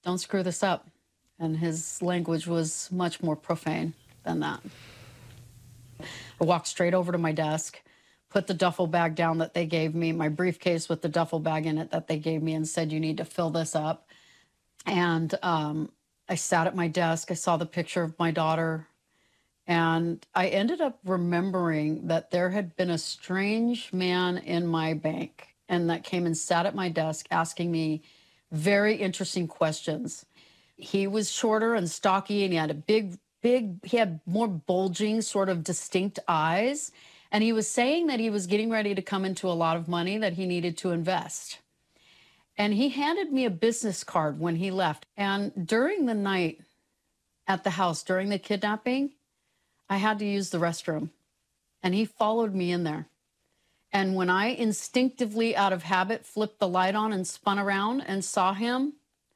don't screw this up. And his language was much more profane than that. I walked straight over to my desk, put the duffel bag down that they gave me, my briefcase with the duffel bag in it that they gave me, and said, you need to fill this up. And I sat at my desk. I saw the picture of my daughter. And I ended up remembering that there had been a strange man in my bank and that came and sat at my desk asking me very interesting questions. He was shorter and stocky, and he had he had more bulging, sort of distinct eyes. And he was saying that he was getting ready to come into a lot of money that he needed to invest. And he handed me a business card when he left. And during the night at the house, during the kidnapping, I had to use the restroom. And he followed me in there. And when I instinctively, out of habit, flipped the light on and spun around and saw him,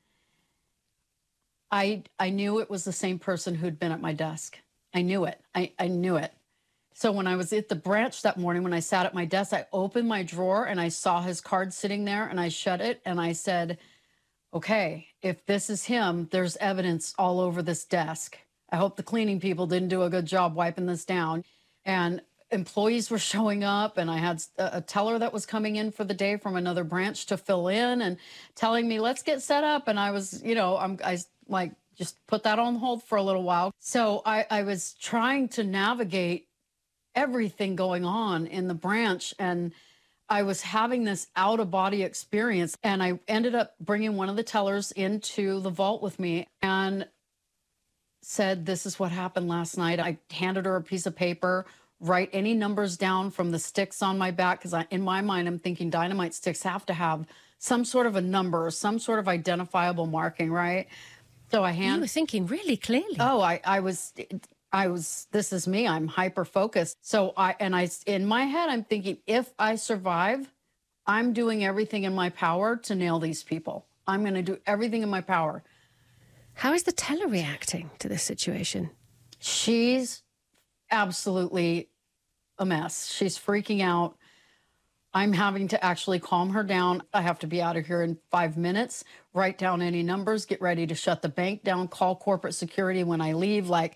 I knew it was the same person who'd been at my desk. I knew it. I knew it. So when I was at the branch that morning, when I sat at my desk, I opened my drawer and I saw his card sitting there, and I shut it and I said, okay, if this is him, there's evidence all over this desk. I hope the cleaning people didn't do a good job wiping this down. And employees were showing up, and I had a teller that was coming in for the day from another branch to fill in and telling me, let's get set up. And I was, I like just put that on hold for a little while. So I was trying to navigate everything going on in the branch, and I was having this out-of-body experience. And I ended up bringing one of the tellers into the vault with me and said, this is what happened last night. I handed her a piece of paper, write any numbers down from the sticks on my back, because in my mind, I'm thinking dynamite sticks have to have some sort of a number, some sort of identifiable marking, right? So you were thinking really clearly. Oh, I was, this is me. I'm hyper-focused. So in my head, I'm thinking, if I survive, I'm doing everything in my power to nail these people. I'm going to do everything in my power. How is the teller reacting to this situation? She's absolutely a mess. She's freaking out. I'm having to actually calm her down. I have to be out of here in 5 minutes, write down any numbers, get ready to shut the bank down, call corporate security when I leave. Like,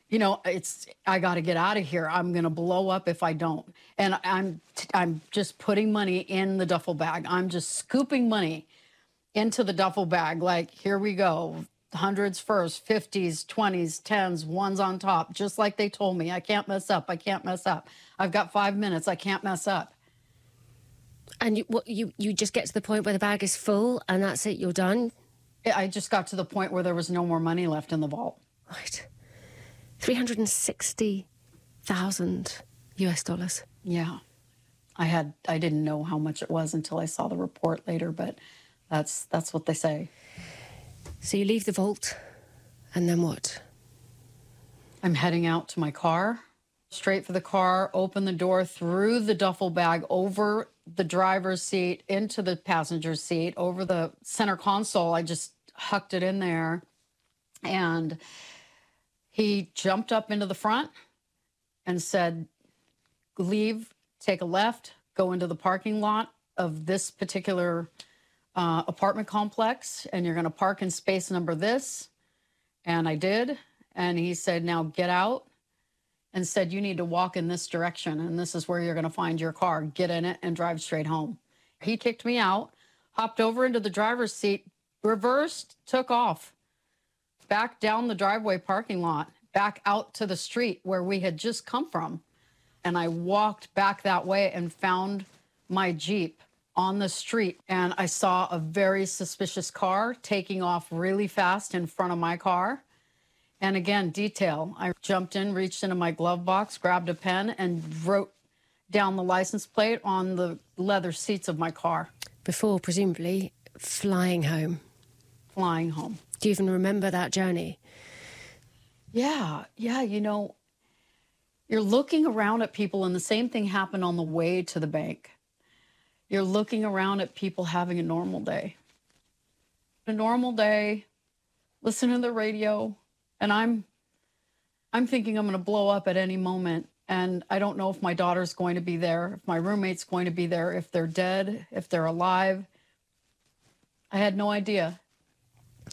I got to get out of here. I'm going to blow up if I don't. And I'm just putting money in the duffel bag. I'm just scooping money into the duffel bag. Like, here we go. Hundreds first, 50s, 20s, 10s, ones on top, just like they told me. I can't mess up. I can't mess up. I've got 5 minutes. I can't mess up. And you just get to the point where the bag is full and that's it, you're done? I just got to the point where there was no more money left in the vault. Right. $360,000 US. Yeah. I didn't know how much it was until I saw the report later, but that's what they say. So you leave the vault, and then what? I'm heading out to my car, straight for the car, open the door, through the duffel bag, over the driver's seat, into the passenger seat, over the center console. I just hucked it in there. And he jumped up into the front and said, leave, take a left, go into the parking lot of this particular apartment complex, and you're going to park in space number this. And I did. And he said, now get out, and said, you need to walk in this direction, and this is where you're going to find your car. Get in it and drive straight home. He kicked me out, hopped over into the driver's seat, reversed, took off, back down the driveway parking lot, back out to the street where we had just come from. And I walked back that way and found my Jeep on the street, and I saw a very suspicious car taking off really fast in front of my car. And again, detail. I jumped in, reached into my glove box, grabbed a pen, and wrote down the license plate on the leather seats of my car. Before, presumably, flying home. Flying home. Do you even remember that journey? Yeah, you're looking around at people, and the same thing happened on the way to the bank. You're looking around at people having a normal day. A normal day, listening to the radio, and I'm thinking I'm going to blow up at any moment. And I don't know if my daughter's going to be there, if my roommate's going to be there, if they're dead, if they're alive. I had no idea.